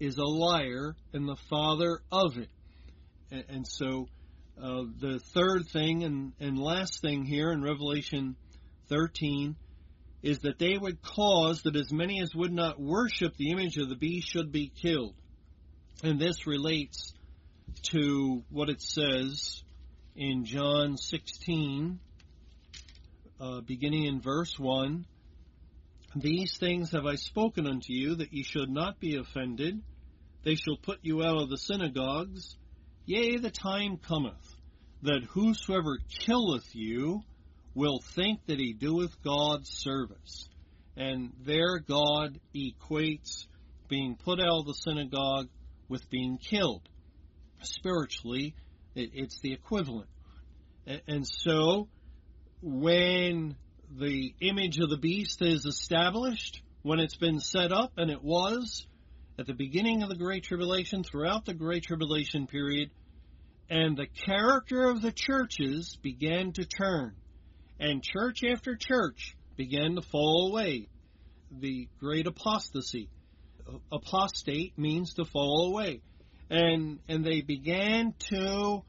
is a liar and the father of it. And so the third thing and last thing here in Revelation 13 is that they would cause that as many as would not worship the image of the beast should be killed. And this relates to what it says in John 16, beginning in verse 1. These things have I spoken unto you, that ye should not be offended. They shall put you out of the synagogues. Yea, the time cometh, that whosoever killeth you will think that he doeth God's service. And there God equates being put out of the synagogue with being killed. Spiritually, it's the equivalent. And so, when the image of the beast is established, when it's been set up, and it was, at the beginning of the Great Tribulation, throughout the Great Tribulation period, and the character of the churches began to turn, and church after church began to fall away. The great apostasy. Apostate means to fall away. And they began to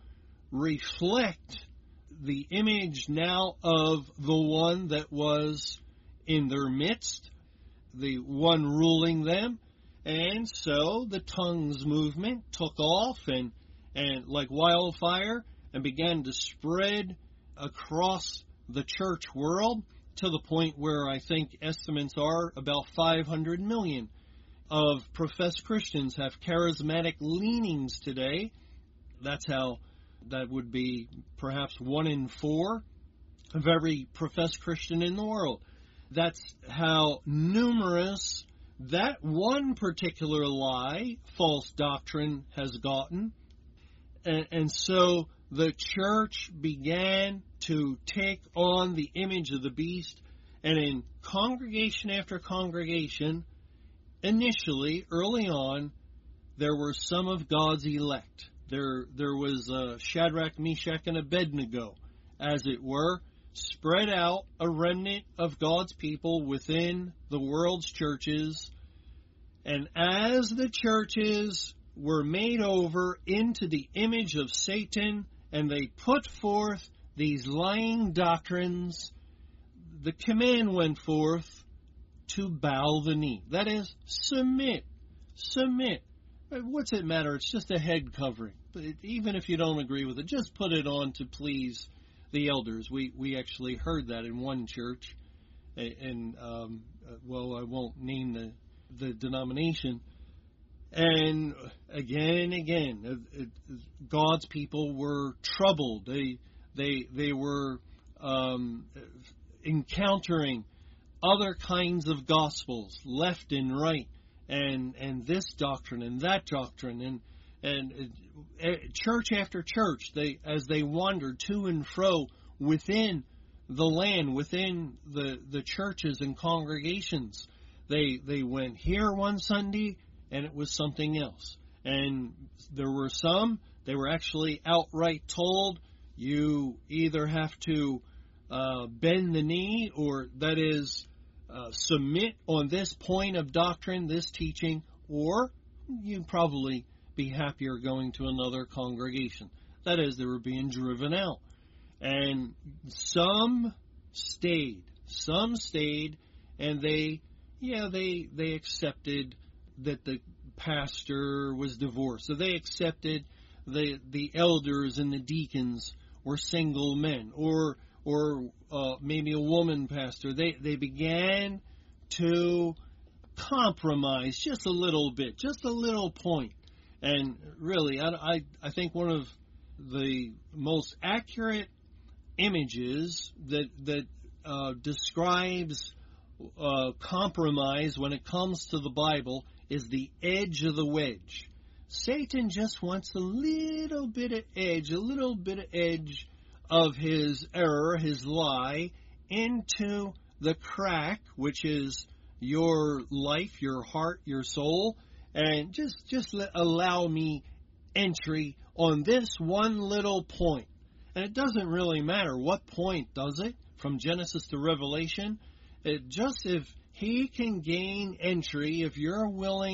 reflect the image now of the one that was in their midst, the one ruling them. And so the tongues movement took off and like wildfire and began to spread across the church world to the point where I think estimates are about 500 million of professed Christians have charismatic leanings today. That's how that would be perhaps 1 in 4 of every professed Christian in the world. That's how numerous that one particular lie, false doctrine, has gotten. And so the church began to take on the image of the beast, and in congregation after congregation, initially, early on, there were some of God's elect. There was Shadrach, Meshach, and Abednego, as it were, spread out, a remnant of God's people within the world's churches. And as the churches were made over into the image of Satan, and they put forth these lying doctrines, the command went forth to bow the knee. That is, submit. Submit. What's it matter? It's just a head covering. But even if you don't agree with it, just put it on to please the elders. We actually heard that in one church. And, well, I won't name the denomination. And again, God's people were troubled. They were encountering other kinds of gospels, left and right, and this doctrine and that doctrine, and church after church, as they wandered to and fro within the land, within the churches and congregations, they went here one Sunday, and it was something else. And there were some, they were actually outright told, you either have to bend the knee, or that is, submit on this point of doctrine, this teaching, or you'd probably be happier going to another congregation. That is, they were being driven out. And some stayed, and they accepted that the pastor was divorced. So they accepted the elders and the deacons were single men, or maybe a woman pastor. They began to compromise just a little bit, just a little point. And really, I think one of the most accurate images that describes compromise when it comes to the Bible is the edge of the wedge. Satan just wants a little bit of edge of his error, his lie, into the crack, which is your life, your heart, your soul, and just allow me entry on this one little point. And it doesn't really matter what point, does it? From Genesis to Revelation, just if he can gain entry, if you're willing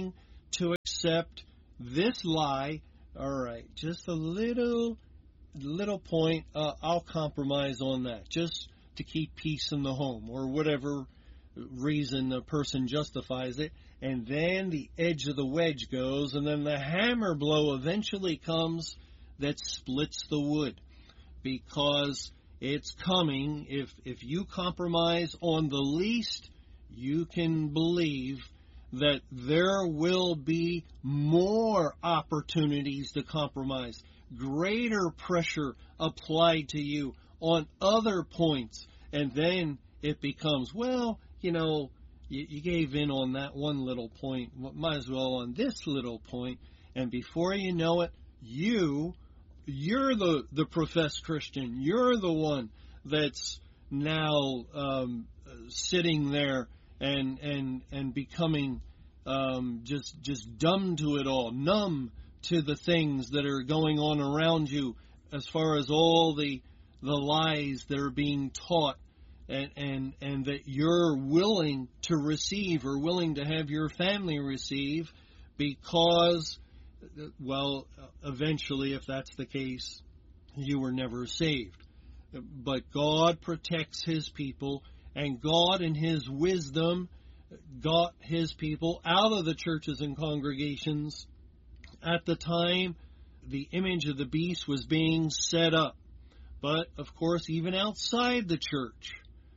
to accept this lie. All right, just a little point, I'll compromise on that, just to keep peace in the home, or whatever reason the person justifies it. And then the edge of the wedge goes, and then the hammer blow eventually comes that splits the wood, because it's coming. If you compromise on the least, you can believe that there will be more opportunities to compromise, greater pressure applied to you on other points, and then it becomes, well, you gave in on that one little point, might as well on this little point, and before you know it, you're the professed Christian. You're the one that's now sitting there and becoming just dumb to it all, numb to the things that are going on around you, as far as all the lies that are being taught, and that you're willing to receive, or willing to have your family receive, because, well, eventually, if that's the case, you were never saved. But God protects His people, and God in His wisdom got His people out of the churches and congregations at the time the image of the beast was being set up. But, of course, even outside the church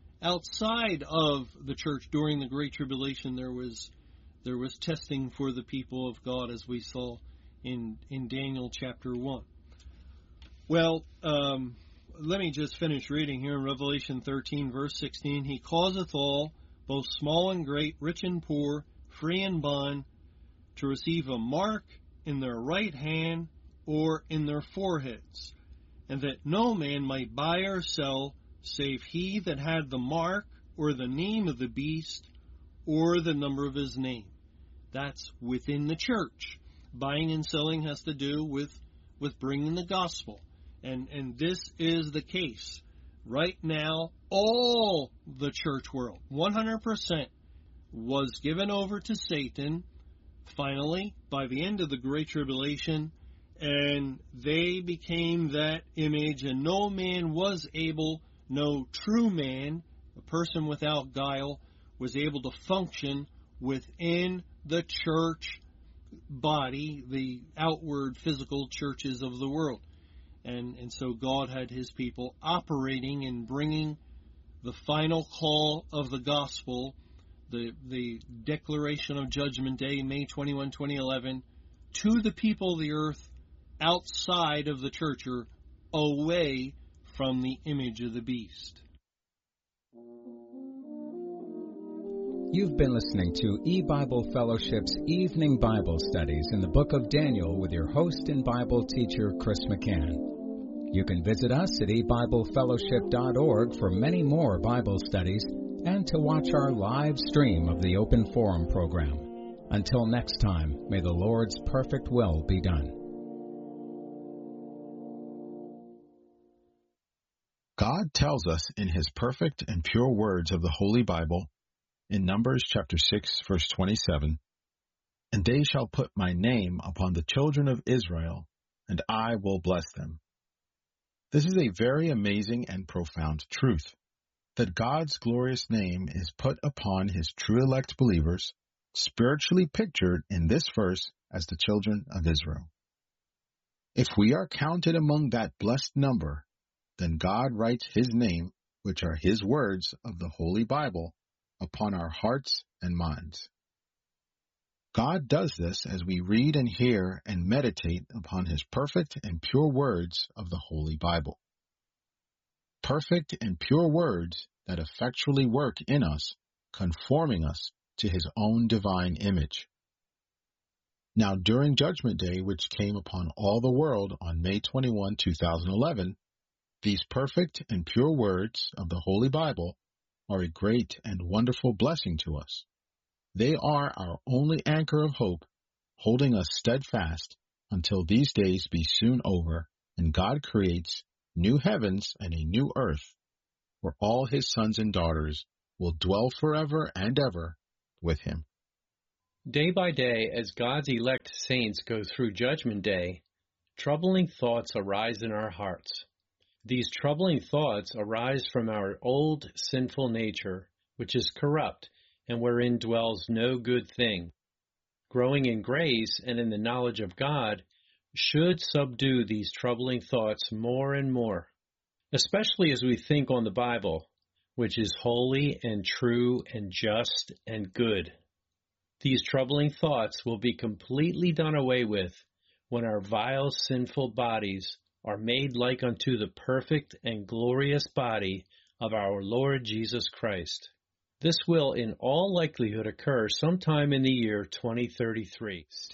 during the Great Tribulation, there was testing for the people of God, as we saw in Daniel chapter 1. Well, let me just finish reading here in Revelation 13, verse 16. He causeth all, both small and great, rich and poor, free and bond, to receive a mark in their right hand or in their foreheads, and that no man might buy or sell, save he that had the mark, or the name of the beast, or the number of his name. That's within the church. Buying and selling has to do with bringing the gospel. And this is the case. Right now, all the church world, 100%, was given over to Satan, finally, by the end of the Great Tribulation, and they became that image, and no man was able, no true man, a person without guile, was able to function within the church body, the outward physical churches of the world. And so God had His people operating and bringing the final call of the gospel, the declaration of Judgment Day, May 21, 2011, to the people of the earth outside of the church, or away from the image of the beast. You've been listening to E-Bible Fellowship's Evening Bible Studies in the Book of Daniel with your host and Bible teacher, Chris McCann. You can visit us at ebiblefellowship.org for many more Bible studies and to watch our live stream of the Open Forum program. Until next time, may the Lord's perfect will be done. God tells us in His perfect and pure words of the Holy Bible, in Numbers chapter 6, verse 27, "And they shall put my name upon the children of Israel, and I will bless them." This is a very amazing and profound truth, that God's glorious name is put upon His true elect believers, spiritually pictured in this verse as the children of Israel. If we are counted among that blessed number, then God writes His name, which are His words of the Holy Bible, upon our hearts and minds. God does this as we read and hear and meditate upon His perfect and pure words of the Holy Bible. Perfect and pure words that effectually work in us, conforming us to His own divine image. Now, during Judgment Day, which came upon all the world on May 21, 2011, these perfect and pure words of the Holy Bible are a great and wonderful blessing to us. They are our only anchor of hope, holding us steadfast until these days be soon over and God creates new heavens and a new earth, where all His sons and daughters will dwell forever and ever with Him. Day by day, as God's elect saints go through Judgment Day, troubling thoughts arise in our hearts. These troubling thoughts arise from our old sinful nature, which is corrupt and wherein dwells no good thing. Growing in grace and in the knowledge of God should subdue these troubling thoughts more and more, especially as we think on the Bible, which is holy and true and just and good. These troubling thoughts will be completely done away with when our vile sinful bodies are made like unto the perfect and glorious body of our Lord Jesus Christ. This will in all likelihood occur sometime in the year 2033.